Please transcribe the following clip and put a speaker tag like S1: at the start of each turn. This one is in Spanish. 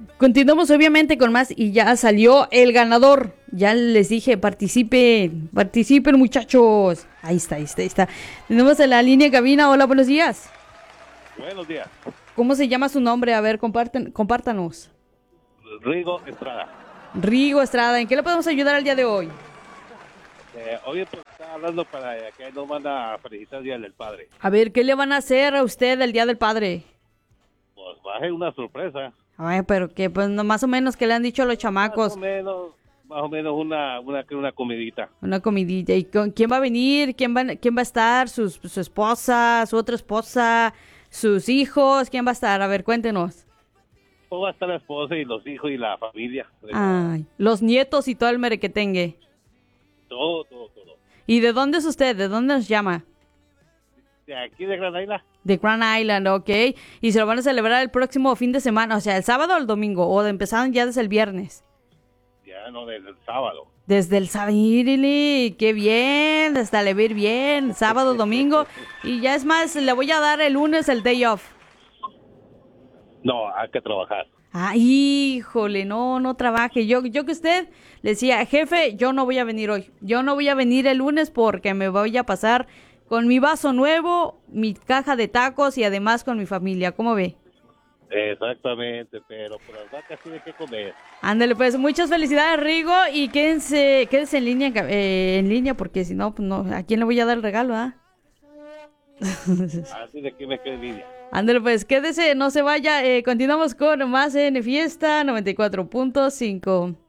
S1: Continuamos obviamente con más y ya salió el ganador. Ya les dije, participen muchachos. Ahí está, ahí está, ahí está. Tenemos en la línea cabina. Hola, buenos días.
S2: Buenos días.
S1: ¿Cómo se llama su nombre? A ver, compártanos.
S2: Rigo Estrada.
S1: Rigo Estrada, ¿en qué le podemos ayudar el día de hoy?
S2: Oye, pues estaba hablando para que nos manda a felicitar el Día del Padre.
S1: A ver, ¿qué le van a hacer a usted el Día del Padre?
S2: Pues va a ser una sorpresa.
S1: Ay, pero que pues no, más o menos que le han dicho a los chamacos.
S2: Más o menos una comidita.
S1: Una comidilla. ¿Y quién va a venir? ¿Quién va a estar? ¿Su esposa? ¿Su otra esposa? ¿Sus hijos? ¿Quién va a estar? A ver, cuéntenos.
S2: Pues va a estar la esposa y los hijos y la familia.
S1: Ay, los nietos y todo el merequetengue.
S2: Todo.
S1: ¿Y de dónde es usted? ¿De dónde nos llama?
S2: De aquí de Gran Isla.
S1: De Grand Island, ok. ¿Y se lo van a celebrar el próximo fin de semana? O sea, ¿el sábado o el domingo? ¿O empezaron ya desde el viernes?
S2: Ya no, desde el sábado.
S1: Desde el sábado, ¡qué bien! Hasta le va a ir bien, sábado, domingo. Y ya es más, le voy a dar el lunes el day off.
S2: No, hay que trabajar.
S1: Ah, híjole, no trabaje. Yo que usted le decía, jefe, yo no voy a venir hoy. Yo no voy a venir el lunes porque me voy a pasar con mi vaso nuevo, mi caja de tacos y además con mi familia. ¿Cómo ve?
S2: Exactamente, pero por las vacas tiene que comer.
S1: Ándale, pues, muchas felicidades, Rigo, y quédense en línea, porque si no, pues no, ¿a quién le voy a dar el regalo, ah?
S2: Así de que me quede envidia.
S1: Ándale, pues, quédese, no se vaya, continuamos con más en Fiesta 94.5.